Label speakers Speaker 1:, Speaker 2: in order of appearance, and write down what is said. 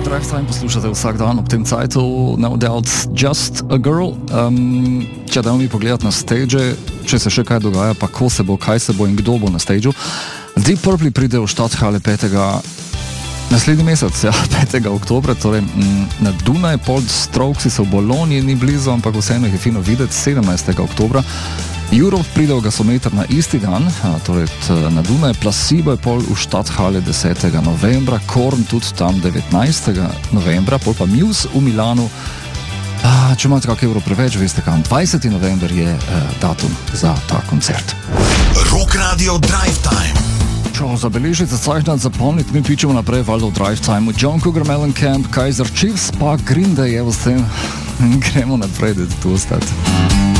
Speaker 1: Drive Time poslušate vsak dan ob tem cajtu, no doubt Just a Girl. Če dajmo mi pogledati na stage, če se še kaj dogaja, pa ko se bo, kaj se bo in kdo bo na stageu. Deep Purple pride v Stadthalle 5. naslednji mesec, 5. oktobra, torej na Dunaj, pod Strokesi so v Bologni, ni blizu, ampak vseeno jih je fino videti, 17. oktobra. Europe pride v Gasometer na isti dan, torej na Dunaj, Placebo je pol v Stadthalle 10. novembra, Korn tudi tam 19. novembra, pol pa Muse v Milanu. Če imate kak evro preveč, veste kam, 20. november je datum za ta koncert.
Speaker 2: Rock Radio Drive Time.
Speaker 1: Čo, zabeležite, cajhnat, zapomniti, mi pičemo naprej, valjda v Drive Time. John Cougar Mellencamp, Kaiser Chiefs, pa Green Day, evo s tem. Gremo naprej, da tu ostati.